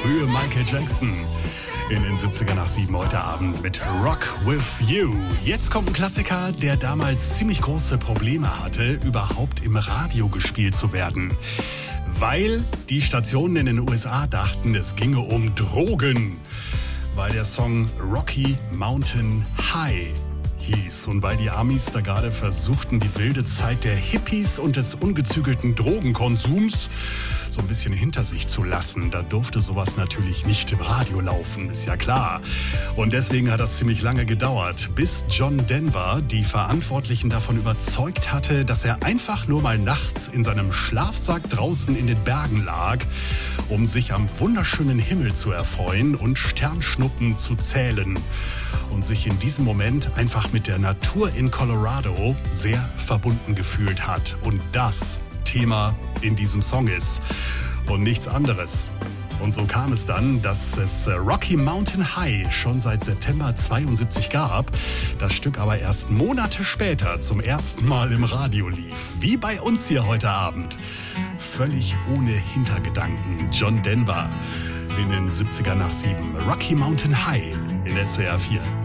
frühe Michael Jackson. In den 70er nach 7 heute Abend mit Rock With You. Jetzt kommt ein Klassiker, der damals ziemlich große Probleme hatte, überhaupt im Radio gespielt zu werden. Weil die Stationen in den USA dachten, es ginge um Drogen. Weil der Song Rocky Mountain High hieß und weil die Amis da gerade versuchten, die wilde Zeit der Hippies und des ungezügelten Drogenkonsums so ein bisschen hinter sich zu lassen. Da durfte sowas natürlich nicht im Radio laufen, ist ja klar. Und deswegen hat das ziemlich lange gedauert, bis John Denver die Verantwortlichen davon überzeugt hatte, dass er einfach nur mal nachts in seinem Schlafsack draußen in den Bergen lag, um sich am wunderschönen Himmel zu erfreuen und Sternschnuppen zu zählen. Und sich in diesem Moment einfach mit der Natur in Colorado sehr verbunden gefühlt hat. Und das Thema in diesem Song ist. Und nichts anderes. Und so kam es dann, dass es Rocky Mountain High schon seit September 72 gab, das Stück aber erst Monate später zum ersten Mal im Radio lief. Wie bei uns hier heute Abend. Völlig ohne Hintergedanken. John Denver in den 70er nach 7. Rocky Mountain High in SWR 4.